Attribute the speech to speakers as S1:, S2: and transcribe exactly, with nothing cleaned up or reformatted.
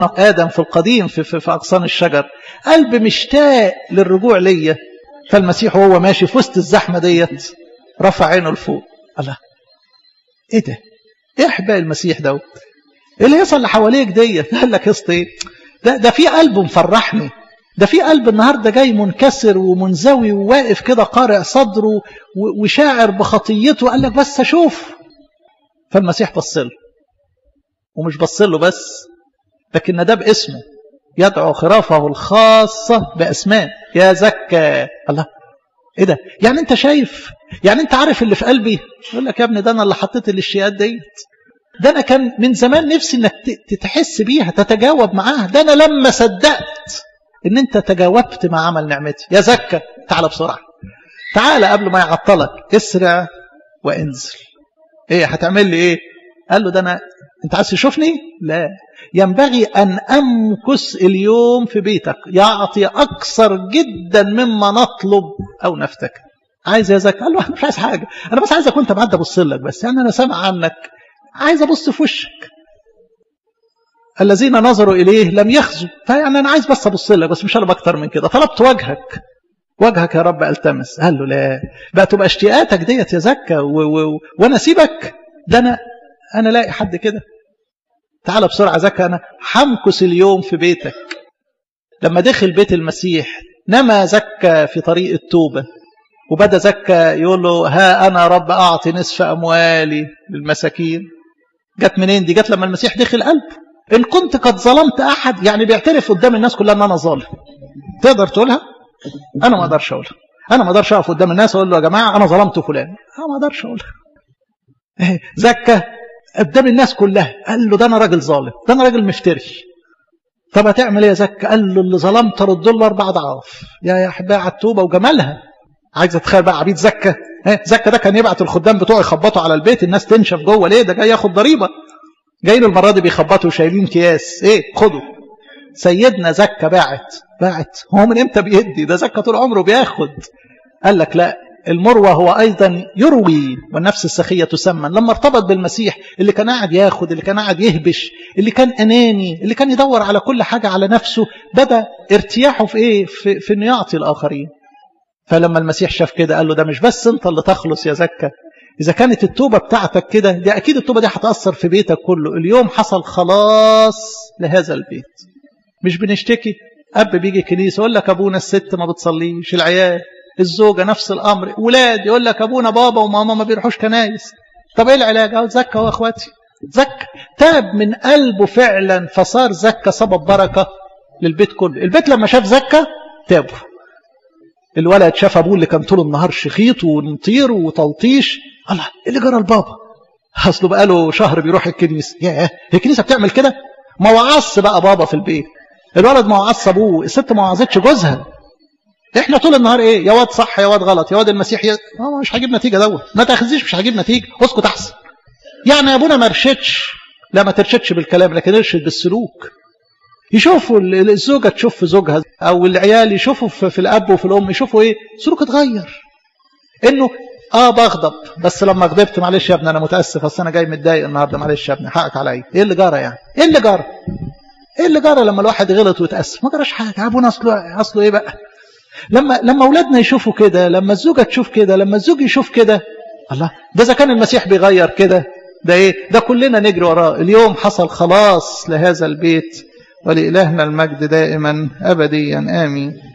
S1: آدم في القديم في, في, في أغصان الشجر، قلب مشتاق للرجوع ليا. فالمسيح وهو ماشي في وسط الزحمة ديت رفع عينه لفوق. الله، ايه ده؟ ايه احباء المسيح دوت؟ ايه اللي يصل اللي حواليك ديت؟ قال لك يا اسطى ايه ده؟ ده في قلب مفرحني، ده في قلب النهارده جاي منكسر ومنزوي وواقف كده قارع صدره وشاعر بخطيته. قال لك بس اشوف. فالمسيح بص له، ومش بص له بس، لكن ده باسمه، يدعو خرافه الخاصة بأسماء، يا زكا. الله، ايه ده؟ يعني انت شايف، يعني انت عارف اللي في قلبي؟ يقول لك يا ابني ده انا اللي حطيت الاشياءات ديت، ده انا كان من زمان نفسي انك تتحس بيها، تتجاوب معاها. ده انا لما صدقت ان انت تجاوبت مع عمل نعمتي. يا زكا تعال بسرعة، تعال قبل ما يعطلك، اسرع وانزل. ايه هتعمل لي ايه؟ قال له ده انا، انت عايز تشوفني؟ لا، ينبغي ان امكث اليوم في بيتك، يعطي اكثر جدا مما نطلب او نفتكر. عايز يا زكا؟ قال له انا مش عايز حاجه، انا بس عايز كنت معدي ابص لك بس، يعني انا سامع عنك، عايز ابص في وشك. الذين نظروا اليه لم يخزوا، فيعني انا عايز بس ابص لك بس، مش طالب اكتر من كده، طلبت وجهك، وجهك يا رب التمس. قال له لا، بقى تبقى اشتياقاتك ديت يا زكا و... و... وانا اسيبك؟ ده انا انا لاقي حد كده. تعال بسرعه زكا، انا همكث اليوم في بيتك. لما دخل بيت المسيح نما زكا في طريق التوبه، وبدا زكا يقول له ها انا رب اعطي نصف اموالي للمساكين. جت منين دي؟ جت لما المسيح دخل قلبه. ان كنت قد ظلمت احد، يعني بيعترف قدام الناس كلها ان انا ظالم. تقدر تقولها؟ انا ما اقدرش اقولها. انا ما اقدرش اقف قدام الناس اقول له يا جماعه انا ظلمت فلان، انا ما اقدرش اقولها. زكا قدام الناس كلها قال له ده انا راجل ظالم، ده انا راجل مفتري. طب هتعمل ايه يا زكا؟ قال له اللي ظلمت رد له اربع اضعاف. يا يا احبائي على التوبه وجمالها. عايز اتخيل بقى عبيد زكا. زكا ده كان يبعت الخدام بتوعه يخبطوا على البيت، الناس تنشف جوه. ليه؟ ده جاي ياخد ضريبه. جايين المره دي بيخبطوا وشايلين اكياس. ايه خدوا. سيدنا زكا باعت باعت هو من امتى بيدي؟ ده زكا طول عمره بياخد. قال لك لا، المروى هو ايضا يروي والنفس السخيه تسمن. لما ارتبط بالمسيح، اللي كان قاعد ياخد، اللي كان قاعد يهبش، اللي كان اناني، اللي كان يدور على كل حاجه على نفسه، بدا ارتياحه في ايه؟ في, في انه يعطي الاخرين. فلما المسيح شاف كده قال له ده مش بس انت اللي تخلص يا زكا، اذا كانت التوبه بتاعتك كده، دي اكيد التوبه دي هتاثر في بيتك كله. اليوم حصل خلاص لهذا البيت. مش بنشتكي؟ اب بيجي كنيسه يقول لك ابونا الست ما بتصليش، العيال، الزوجه نفس الامر، ولاد يقول لك ابونا بابا وماما ما بيروحوش كنايس. طب ايه العلاج؟ اهو زكا واخواتي. زكا تاب من قلبه فعلا، فصار زكا سبب بركه للبيت كله. البيت لما شاف زكا تابوا. الولد شاف ابوه اللي كان طول النهار شخيط ونطير وتلطيش، الله ايه اللي جرى لبابا؟ اصله بقاله شهر بيروح الكنيسه. ياه، الكنيسه بتعمل كده؟ ما وعظش بقى بابا في البيت. الولد ما وعظش ابوه، الست ما وعظتش جوزها. احنا طول النهار ايه؟ يا واد صح يا واد غلط، يا واد المسيح ي... اه مش هجيب نتيجه دوت. ما تاخذيش، مش هجيب نتيجه، اسكت احسن. يعني يا ابونا ما رشدش. لا، ما ترشدش بالكلام، لكن ارشد بالسلوك. يشوفوا الزوجه تشوف في زوجها، او العيال يشوفوا في الاب وفي الام، يشوفوا ايه؟ سلوك اتغير. انه اه بغضب، بس لما غضبت معلش يا ابني انا متاسف، اصل انا جاي متضايق النهارده، معلش يا ابني حقك عليا. ايه اللي جرى يعني؟ ايه اللي جرى؟ ايه اللي جرى لما الواحد غلط وتاسف؟ ما جراش حاجه. ابونا اصله اصله ايه بقى؟ لما لما اولادنا يشوفوا كده، لما الزوجه تشوف كده، لما الزوج يشوف كده، الله، ده اذا كان المسيح بيغير كده، ده ايه؟ ده كلنا نجري وراه. اليوم حصل خلاص لهذا البيت، ولإلهنا المجد دائما أبديا آمين.